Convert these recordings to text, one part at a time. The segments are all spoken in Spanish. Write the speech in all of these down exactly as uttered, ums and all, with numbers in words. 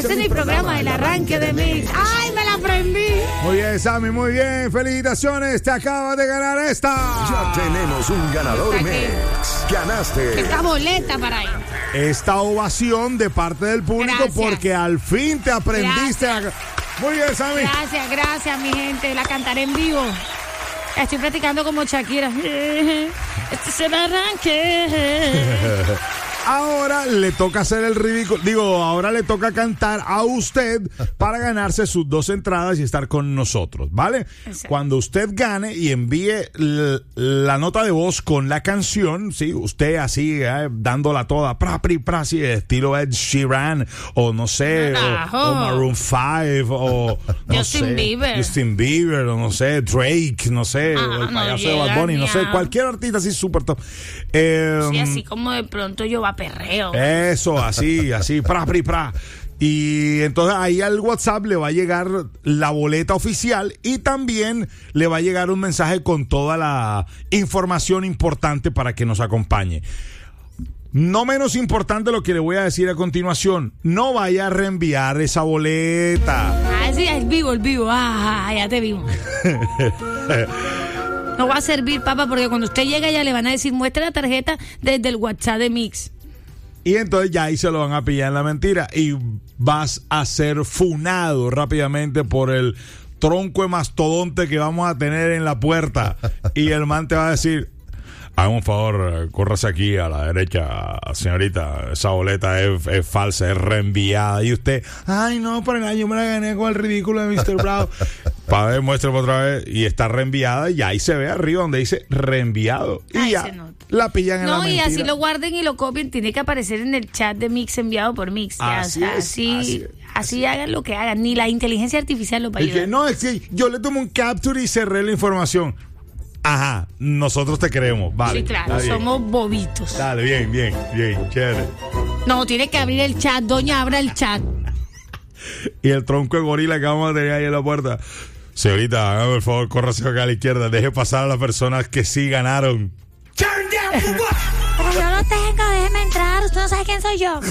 Este es mi programa, el arranque de Mix. ¡Ay, me la aprendí! Muy bien, Sammy, muy bien. Felicitaciones, te acabas de ganar esta. Ya tenemos un ganador Aquí. Mix. Ganaste. Esta boleta para él. Esta ovación de parte del público Gracias. porque al fin te aprendiste. A... Muy bien, Sammy. Gracias, gracias, mi gente. La cantaré en vivo. Estoy practicando como Shakira. Este es el arranque. Ahora le toca hacer el ridículo. Digo, ahora le toca cantar a usted para ganarse sus dos entradas y estar con nosotros, ¿vale? Exacto. Cuando usted gane y envíe l- la nota de voz con la canción, sí, usted así, eh, dándola toda, pra, pri, pra, sí, estilo Ed Sheeran, o no sé, o, o Maroon five, o no Justin sé, Bieber. Justin Bieber, o no sé, Drake, no sé, Ah, o el no payaso de llega Bad Bunny, no ni sé, a- cualquier artista así súper top. Eh, Sí, así como de pronto yo va perreo. Eso, así, así, pra, pri, pra. Y entonces ahí al WhatsApp le va a llegar la boleta oficial y también le va a llegar un mensaje con toda la información importante para que nos acompañe. No menos importante lo que le voy a decir a continuación, no vaya a reenviar esa boleta. Ah, sí, es vivo, el vivo. Ah, ya te vimos. No va a servir, papá, porque cuando usted llega ya le van a decir, muestre la tarjeta desde el WhatsApp de Mix. Y entonces ya ahí se lo van a pillar en la mentira y vas a ser funado rápidamente por el tronco de mastodonte que vamos a tener en la puerta. Y el man te va a decir, haga un favor, córrase aquí a la derecha, señorita, esa boleta es, es falsa, es reenviada. Y usted, ay no, pero yo me la gané con el ridículo de mister Brown. Para ver, muéstrame otra vez. Y está reenviada y ahí se ve arriba donde dice reenviado. Y Ay, ya se nota. la pillan en la No, y mentira. así lo guarden y lo copien, tiene que aparecer en el chat de Mix enviado por Mix. Ya, Así o sea, es, así, así así, es. hagan lo que hagan, ni la inteligencia artificial lo va a Y que ayudar. no, es que yo le tomo un capture y cerré la información. Ajá, nosotros te creemos, vale. Sí, claro, está bien. somos bobitos. Dale, bien, bien, bien, chévere. No, tiene que abrir el chat, doña, abra el chat. Y el tronco de gorila que vamos a tener ahí en la puerta. Señorita, hágame el favor, córrase acá a la izquierda, deje pasar a las personas que sí ganaron. Pero yo no tengo, déjeme entrar, usted no sabe quién soy yo.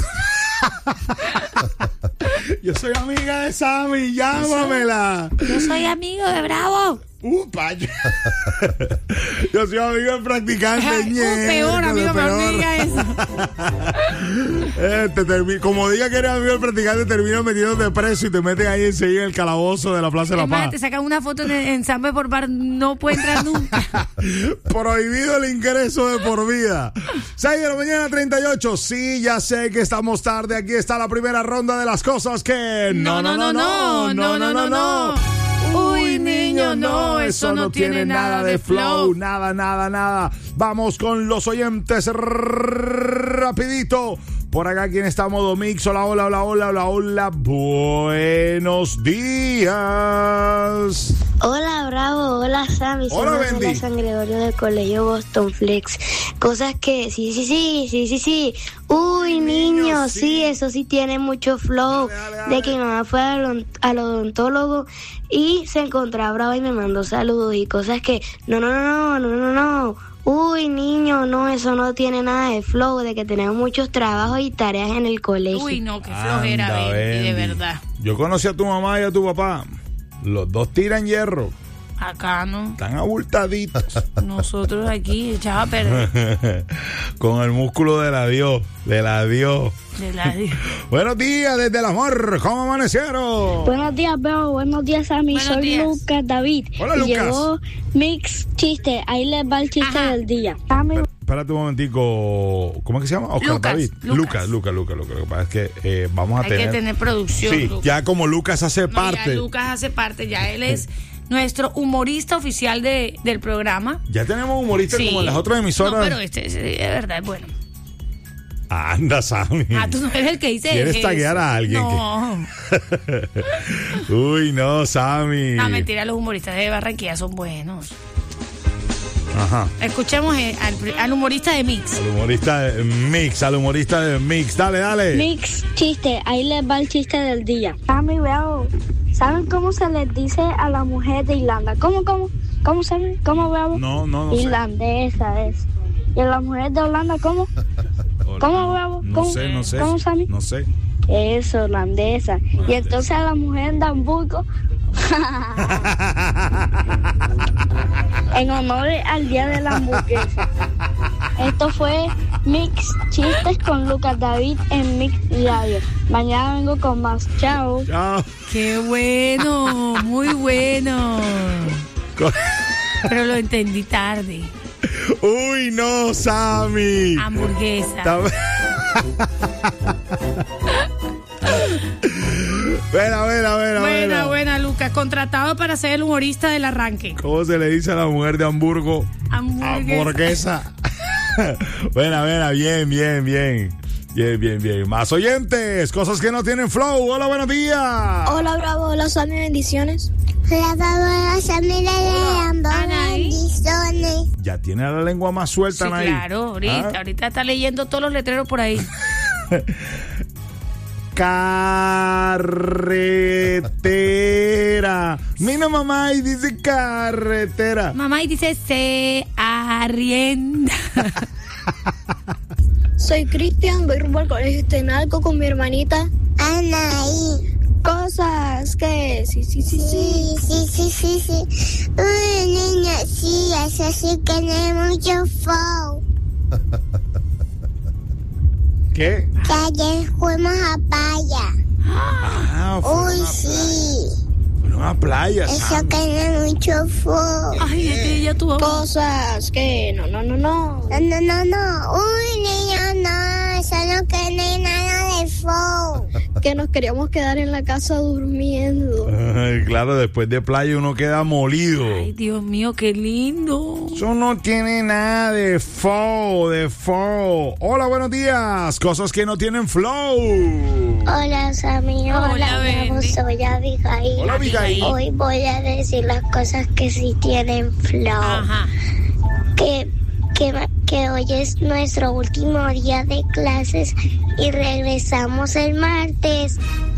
Yo soy amiga de Sammy, llámamela. Yo soy amigo de Bravo. Upa, yo, yo soy amigo del practicante. Ay, ñe, uh, peor, amigo, peor. no diga eso. Eh, te termi- como diga que eres amigo del practicante, terminas metiéndote preso y te meten ahí enseguida en el calabozo de la Plaza de la Es más, Paz. te sacan una foto en, en Sambe por Bar, no puede entrar nunca. Prohibido el ingreso de por vida. seis de la mañana, treinta y ocho. Sí, ya sé que estamos tarde. Aquí está la primera ronda de las cosas que... No, no, no, no, no, no, no, no. Uy, niño, no, eso no tiene nada de flow. Nada, nada, nada. Vamos con los oyentes rapidito. Por acá, ¿quién está? Modo Mix. Hola, hola, hola, hola, hola, hola. Buenos días. Hola, Bravo. Hola, Sammy. Hola, Soy Bendy. Marcela San Gregorio del Colegio Boston Flex. Cosas que, sí, sí, sí, sí, sí, sí. Uy, niño, niño, sí. sí. eso sí tiene mucho flow. Dale, dale, dale. De que mi mamá fue al, odon- al odontólogo y se encontró a Bravo y me mandó saludos y cosas que, no, no, no, no, no, no, no. Uy, niño, no, eso no tiene nada de flow, de que tenemos muchos trabajos y tareas en el colegio. Uy, no, qué flojera, Anda, Bendy, de Bendy. verdad. Yo conocí a tu mamá y a tu papá. Los dos tiran hierro. Acá no. Están abultaditos. Nosotros aquí echaba a perder. Con el músculo de la Dios. De la Dios. De la... Buenos días desde el amor. ¿Cómo amanecieron? Buenos días, Bravo. Buenos días, Sammy. Buenos Soy días. Lucas David. Hola, y Lucas. llegó Mix Chiste. Ahí les va el chiste Ajá. del día. Sammy, Espérate un momentico. ¿Cómo es que se llama? Oscar Lucas, David. Lucas. Lucas, Lucas, Lucas, Lucas. Lo que pasa es que eh, vamos a Hay tener. que tener producción. Sí, Lucas. ya como Lucas hace No, parte. ya Lucas hace parte, ya él es nuestro humorista oficial de, del programa. Ya tenemos humoristas Sí. como en las otras emisoras. No, pero este, este de verdad es bueno. Anda, Sammy. Ah, tú no eres el que dice ¿Quieres eso. taguear a alguien? No. Uy, no, Sammy. No, mentira, los humoristas de Barranquilla son buenos. Ajá. Escuchemos eh, al, al humorista de Mix. Al humorista de Mix, al humorista de Mix. Dale, dale. Mix Chiste. Ahí les va el chiste del día. Sammy, Bravo. ¿Saben cómo se les dice a la mujer de Irlanda? ¿Cómo, cómo? ¿Cómo saben? ¿Cómo, Bravo? No, no, no sé. Irlandesa es. ¿Y a la mujer de Holanda cómo? ¿Cómo, Bravo? No ¿Cómo? sé, no sé. ¿Cómo, Sammy? No sé. es holandesa. Y entonces la mujer de Hamburgo, en honor al día de la hamburguesa. Esto fue Mix Chistes con Lucas David en Mix Radio. Mañana vengo con más. Chao. Chao. Qué bueno, muy bueno. Pero lo entendí tarde. Uy, no, Sammy. Hamburguesa. Tam- Buena, buena, buena, Buena, buena, Lucas. Contratado para ser el humorista del arranque. ¿Cómo se le dice a la mujer de Hamburgo? Hamburguesa. Hamburguesa. Buena, buena, bien, bien, bien. Bien, bien, bien. Más oyentes, cosas que no tienen flow. Hola, buenos días. Hola, Bravo. Hola, Sammy. Bendiciones. Hola, Bravo. Sammy, Anaí. bendiciones. Ya tiene la lengua más suelta, Sí, Anaí. claro. Ahorita, ¿Ah? ahorita está leyendo todos los letreros por ahí. Carretera. Mira, mamá, y dice carretera. Mamá y dice se arrienda. Soy Cristian. Voy rumbo al colegio Tenalco con mi hermanita. Anaí. Cosas que sí, sí, sí, sí. Sí, sí, sí, sí, sí. Uy, niña, sí, eso sí que tiene mucho flow. ¿Qué? Que ayer fuimos a playa. Ah, fue Uy, una sí. playa. Una playa, Eso Sammy. que tiene mucho flow. Ay, es que ella tuvo. Cosas que no, no, no, no. No, no, no, no. Uy, niña, no. Eso no tiene nada de flow. Que nos queríamos quedar en la casa durmiendo. Ay, claro, después de playa uno queda molido. Ay, Dios mío, qué lindo. Eso no tiene nada de flow, de flow. Hola, buenos días. Cosas que no tienen flow. Hola, Sammy. Hola, Hola, Bravo. Bendy. Soy Abigail. Hola, Abigail. Hoy voy a decir las cosas que sí tienen flow. Ajá. Que, que, que hoy es nuestro último día de clases y regresamos el martes.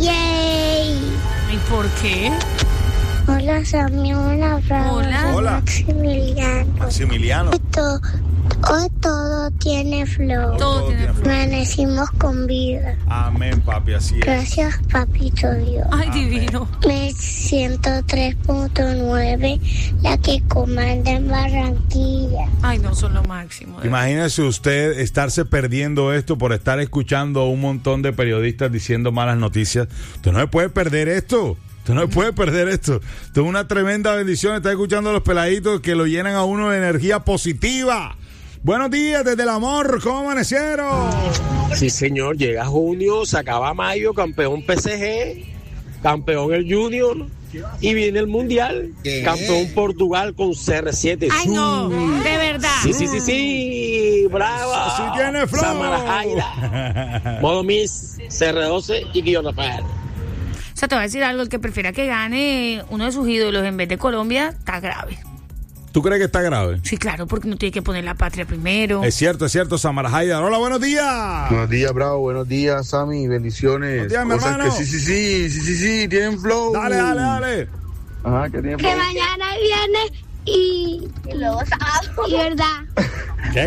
¡Yay! ¿Y por qué? Hola, Sammy. Hola, Bravo. Hola. Soy Hola. Maximiliano. Maximiliano. Esto, hoy todo tiene flow. Todo tiene flow. Amanecimos con vida. Amén, papi, así es. Gracias, papito Dios. Ay, divino. Me ciento tres punto nueve, la que comanda en Barranquilla. Ay, no, son lo máximo. de Imagínese usted estarse perdiendo esto por estar escuchando a un montón de periodistas diciendo malas noticias. Usted no se puede perder esto. Usted no se puede perder esto. Esto es una tremenda bendición. Está escuchando a los peladitos que lo llenan a uno de energía positiva. Buenos días desde el amor. ¿Cómo amanecieron? Sí, señor, llega junio, se acaba mayo, campeón P S G, campeón el Junior y viene el Mundial, campeón Portugal con C R siete. Ay, no, de verdad. Sí, sí, sí, sí, bravo. Sí tiene flow. Samara Jaira, Modo Miss, C R doce y Guillermo Rafael. O sea, te voy a decir algo, el que prefiera que gane uno de sus ídolos en vez de Colombia, está grave. ¿Tú crees que está grave? Sí, claro, porque no tiene que poner la patria primero. Es cierto, es cierto, Samara Haidar. Hola, buenos días. Buenos días, Bravo. Buenos días, Sammy. Bendiciones. Buenos días, mi Cosas hermano. que sí, sí, sí, sí, sí, sí, tienen flow. Dale, dale, dale. Ajá, que tienen Que flow. mañana viene y... Y luego sábado. Y verdad. ¿Qué?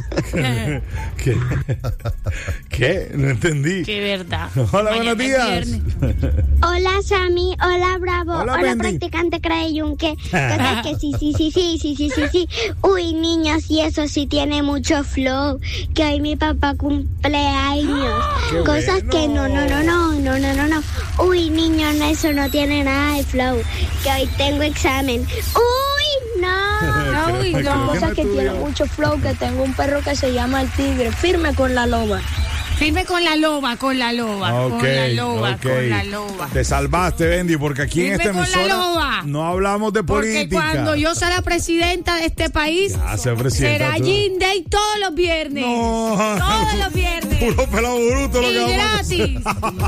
¿Qué? ¿Qué? No entendí. Qué verdad. Hola, Mañana buenos es días. viernes. Hola, Sammy. Hola, Bravo. Hola, Hola, Bendy. practicante Crayunque. Cosas que sí, sí, sí, sí, sí, sí, sí, sí. Uy, niños, y eso sí tiene mucho flow. Que hoy mi papá cumpleaños. Qué Cosas bueno. que no, no, no, no, no, no, no, no. Uy, niños, no, eso no tiene nada de flow. Que hoy tengo examen. Uy, no. Uy, Creo no. que Cosas no que estudió. tiene mucho flow, que tengo un perro que se llama el tigre, firme con la loba. Firme con la loba, con la loba, Ok, con la loba, ok. con la loba. Te salvaste, Bendy, porque aquí en Firme esta con la emisora loba. no hablamos de Porque política. cuando yo sea la presidenta de este país, Ya, sea presidenta será tú. Gin Day todos los viernes. No. Todos los viernes. Puro pelado bruto lo Y que vamos a hacer. gratis.